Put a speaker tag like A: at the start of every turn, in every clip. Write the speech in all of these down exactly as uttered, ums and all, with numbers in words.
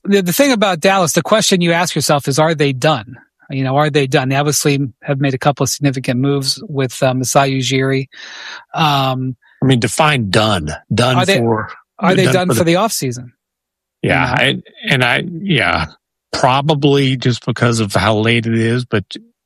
A: the, the thing about Dallas, the question you ask yourself is, are they done? You know, are they done? They obviously have made a couple of significant moves with um, Masai Ujiri. Um,
B: I mean, define done. Done
A: are they,
B: for...
A: Are they done, done for,
B: for
A: the, the offseason?
B: Yeah. You know? I, and I, yeah, probably just because of how late it is, but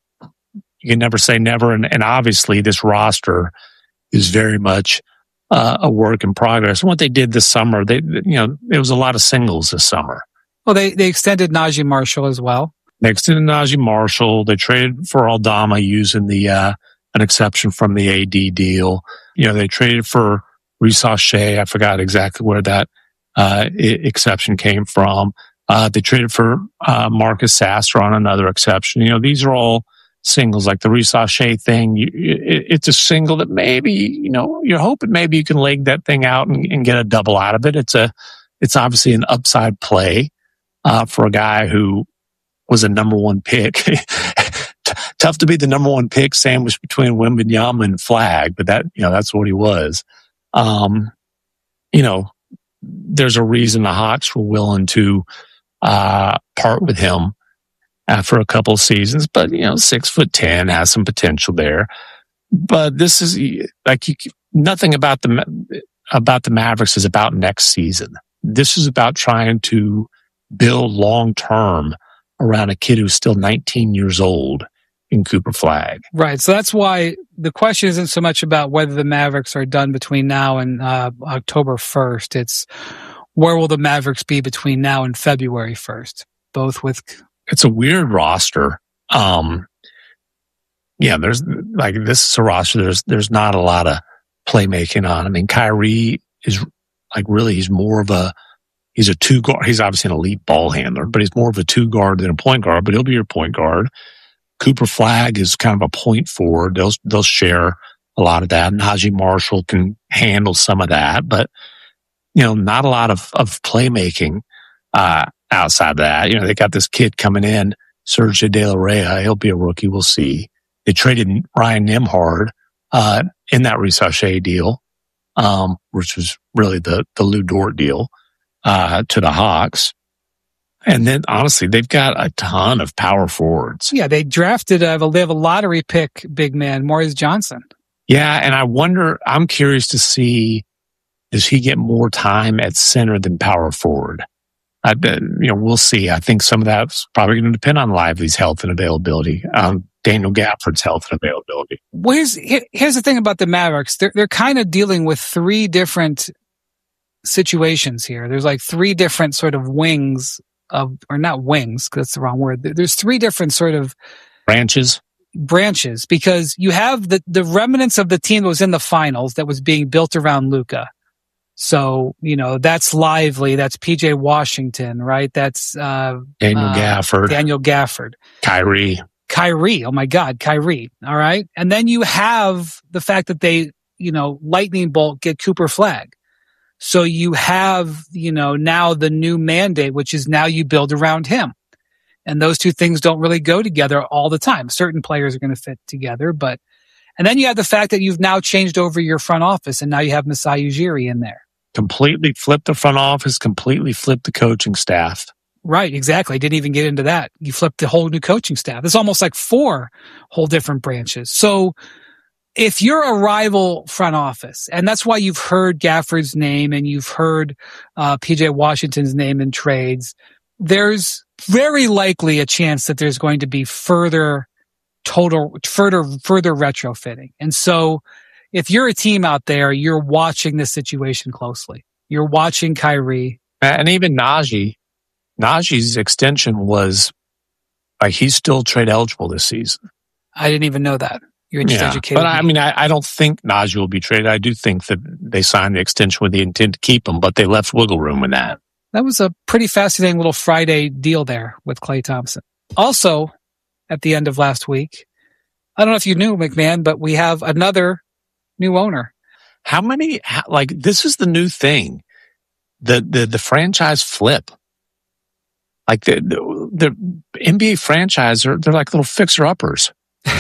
B: you can never say never. And, and obviously this roster is very much uh, a work in progress. And what they did this summer, they, you know, it was a lot of singles this summer.
A: Well, they, they extended Najee Marshall as well.
B: They extended Najee Marshall. They traded for Aldama using the, uh, an exception from the A D deal. You know, they traded for Reese Shea. I forgot exactly where that uh, I- exception came from. Uh, they traded for uh, Marcus Sasser on another exception. You know, these are all singles, like the Reese Shea thing. You, it, it's a single that maybe, you know, you're hoping maybe you can leg that thing out and, and get a double out of it. It's a, it's obviously an upside play uh, for a guy who was a number one pick. Tough to be the number one pick sandwiched between Wembanyama and Flag, but that, you know, that's what he was. Um, you know, there's a reason the Hawks were willing to uh, part with him after a couple of seasons, but, you know, six foot ten has some potential there. But this is like you, nothing about the about the Mavericks is about next season. This is about trying to build long term around a kid who's still nineteen years old in Cooper Flag.
A: Right. So that's why the question isn't so much about whether the Mavericks are done between now and uh, October first. It's where will the Mavericks be between now and February first? Both with...
B: It's a weird roster. Um, yeah, there's like this is a roster. There's there's not a lot of playmaking on. I mean, Kyrie is like really he's more of a he's a two guard. He's obviously an elite ball handler, but he's more of a two guard than a point guard. But he'll be your point guard. Cooper Flag is kind of a point forward. They'll they'll share a lot of that. Najee Marshall can handle some of that, but you know, not a lot of of playmaking uh, outside of that. You know, they got this kid coming in, Sergio De La Rey. He'll be a rookie. We'll see. They traded Ryan Nembhard uh, in that Reese Shea deal, um, which was really the the Lou Dort deal uh, to the Hawks. And then, honestly, they've got a ton of power forwards.
A: Yeah, they drafted, a, they have a lottery pick big man, Morris Johnson.
B: Yeah, and I wonder, I'm curious to see, does he get more time at center than power forward? I, you know, we'll see. I think some of that's probably going to depend on Lively's health and availability, um, Daniel Gafford's health and availability.
A: Well, here's, here, here's the thing about the Mavericks. They're, they're kind of dealing with three different situations here. There's like three different sort of wings of, or not wings, because that's the wrong word. There's three different sort of
B: branches,
A: branches, because you have the, the remnants of the team that was in the finals that was being built around Luka. So, you know, that's Lively, that's P J Washington, right? That's, uh,
B: Daniel
A: uh,
B: Gafford,
A: Daniel Gafford,
B: Kyrie,
A: Kyrie. Oh my God, Kyrie. All right. And then you have the fact that they, you know, lightning bolt get Cooper Flag. So you have, you know, now the new mandate, which is now you build around him. And those two things don't really go together all the time. Certain players are going to fit together, but, and then you have the fact that you've now changed over your front office and now you have Masai Ujiri in there.
B: Completely flipped the front office, completely flipped the coaching staff.
A: Right, exactly. Didn't even get into that. You flipped the whole new coaching staff. It's almost like four whole different branches. So, if you're a rival front office, and that's why you've heard Gafford's name and you've heard uh, P J Washington's name in trades, there's very likely a chance that there's going to be further total, further, further retrofitting. And so if you're a team out there, you're watching this situation closely. You're watching Kyrie.
B: And even Najee. Najee's extension was like he's still trade eligible this season.
A: I didn't even know that. You're just
B: yeah,
A: educated.
B: But I mean, I, I don't think Najee will be traded. I do think that they signed the extension with the intent to keep him, but they left wiggle room in that.
A: That was a pretty fascinating little Friday deal there with Klay Thompson. Also, at the end of last week, I don't know if you knew, McMahon, but we have another new owner.
B: How many, how, like, this is the new thing. The, the, the franchise flip. Like, the, the, the N B A franchise, are, they're like little fixer-uppers.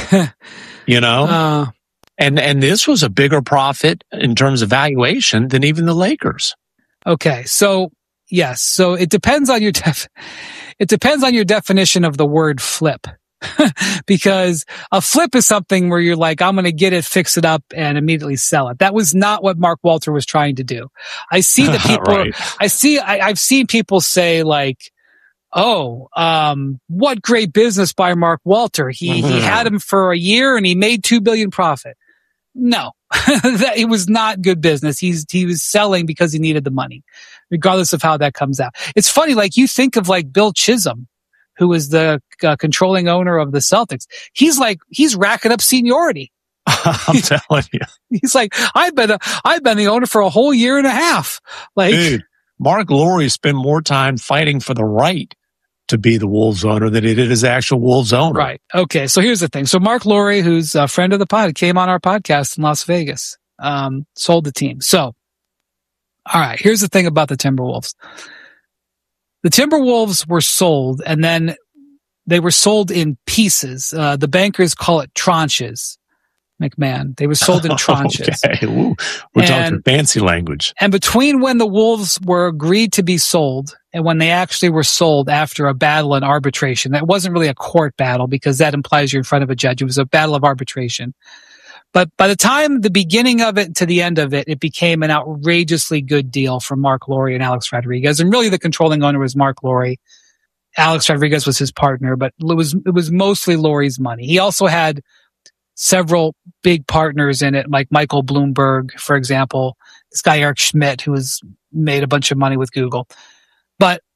B: You know?
A: Uh,
B: and, and this was a bigger profit in terms of valuation than even the Lakers.
A: Okay. So yes. So it depends on your def- it depends on your definition of the word flip. Because a flip is something where you're like, I'm going to get it, fix it up, and immediately sell it. That was not what Mark Walter was trying to do. I see that people,
B: Right.
A: I see, I, I've seen people say like, oh, um, what great business by Mark Walter. He, mm-hmm. he had him for a year and he made two billion profit. No, that it was not good business. He's, he was selling because he needed the money, regardless of how that comes out. It's funny. Like you think of like Bill Chisholm, who is the uh, controlling owner of the Celtics. He's like, he's racking up seniority.
B: I'm telling you.
A: He's like, I've been, a, I've been the owner for a whole year and a half. Like,
B: dude, Mark Lowry spent more time fighting for the right to be the Wolves owner than he did his actual Wolves owner.
A: Right. Okay. So here's the thing. So Mark Lowry, who's a friend of the pod, came on our podcast in Las Vegas, um, sold the team. So, all right, here's the thing about the Timberwolves. The Timberwolves were sold, and then they were sold in pieces. Uh, the bankers call it tranches, McMahon. They were sold in tranches.
B: Okay. Ooh, we're
A: and,
B: talking fancy language.
A: And between when the Wolves were agreed to be sold and when they actually were sold after a battle in arbitration, that wasn't really a court battle because that implies you're in front of a judge. It was a battle of arbitration. But by the time the beginning of it to the end of it, it became an outrageously good deal for Mark Lowry and Alex Rodriguez. And really the controlling owner was Mark Lowry. Alex Rodriguez was his partner, but it was, it was mostly Lowry's money. He also had several big partners in it, like Michael Bloomberg, for example, this guy Eric Schmidt, who has made a bunch of money with Google. But